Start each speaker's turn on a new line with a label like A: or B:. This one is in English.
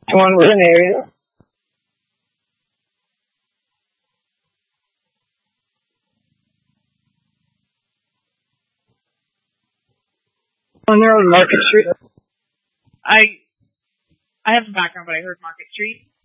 A: One was an area. On there on Market Street.
B: I have some background, but I heard Market Street.